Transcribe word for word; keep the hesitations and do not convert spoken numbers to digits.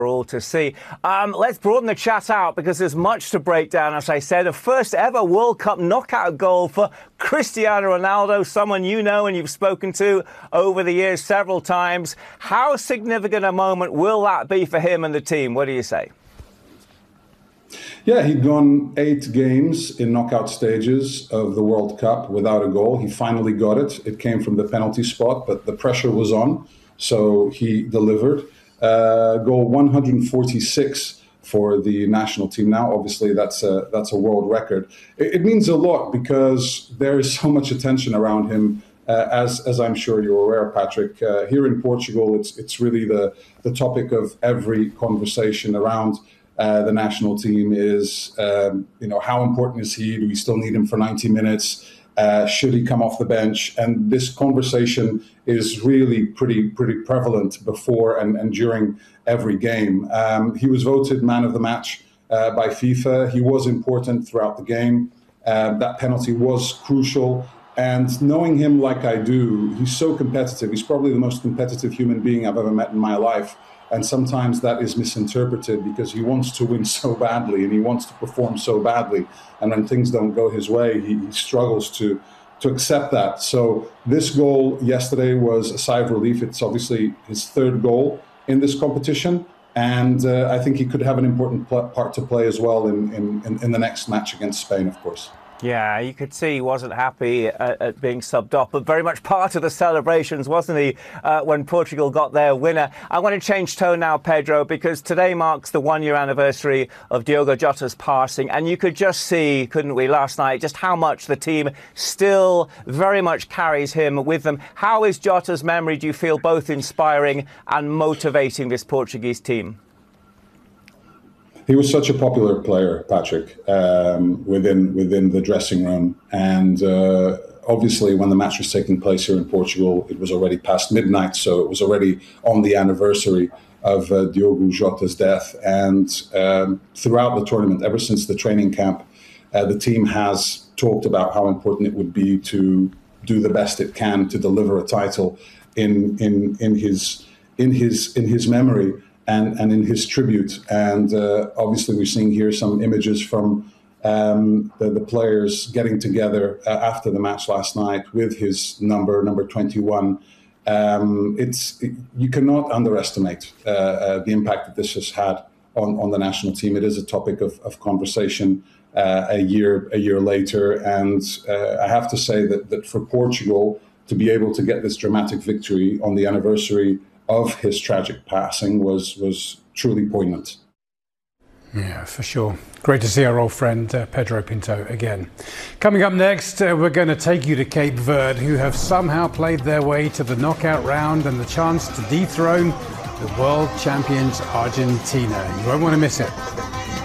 all to see. Um, let's broaden the chat out because there's much to break down. As I said, a first ever World Cup knockout goal for Cristiano Ronaldo, someone you know and you've spoken to over the years several times. How significant a moment will that be for him and the team? What do you say? Yeah, he'd gone eight games in knockout stages of the World Cup without a goal. He finally got it. It came from the penalty spot, but the pressure was on, so he delivered. Uh, goal one hundred forty-six for the national team now. Obviously, that's a, that's a world record. It, it means a lot because there is so much attention around him, uh, as as I'm sure you're aware, Patrick. Uh, here in Portugal, it's it's really the, the topic of every conversation around uh, the national team is, um, you know, how important is he? Do we still need him for ninety minutes? Uh, should he come off the bench? And this conversation is really pretty pretty prevalent before and, and during every game. Um, he was voted man of the match uh, by FIFA. He was important throughout the game. Uh, that penalty was crucial. And knowing him like I do, he's so competitive. He's probably the most competitive human being I've ever met in my life. And sometimes that is misinterpreted because he wants to win so badly and he wants to perform so badly. And when things don't go his way, he, he struggles to, to accept that. So this goal yesterday was a sigh of relief. It's obviously his third goal in this competition. And uh, I think he could have an important part to play as well in, in, in the next match against Spain, of course. Yeah, you could see he wasn't happy at, at being subbed off, but very much part of the celebrations, wasn't he, uh, when Portugal got their winner. I want to change tone now, Pedro, because today marks the one-year anniversary of Diogo Jota's passing, and you could just see, couldn't we, last night, just how much the team still very much carries him with them. How is Jota's memory, do you feel, both inspiring and motivating this Portuguese team? He was such a popular player, Patrick, um, within within the dressing room. And uh, obviously, when the match was taking place here in Portugal, it was already past midnight. So it was already on the anniversary of uh, Diogo Jota's death. And um, throughout the tournament, ever since the training camp, uh, the team has talked about how important it would be to do the best it can to deliver a title in in in his in his in his memory. And, and in his tribute. And uh, obviously we're seeing here some images from um, the, the players getting together uh, after the match last night with his number, number twenty-one. Um, it's it, you cannot underestimate uh, uh, the impact that this has had on, on the national team. It is a topic of, of conversation uh, a year a year later. And uh, I have to say that, that for Portugal to be able to get this dramatic victory on the anniversary of his tragic passing was was truly poignant. Yeah, for sure. Great to see our old friend uh, Pedro Pinto again. Coming up next, uh, we're going to take you to Cape Verde, who have somehow played their way to the knockout round and the chance to dethrone the world champions Argentina. You won't want to miss it.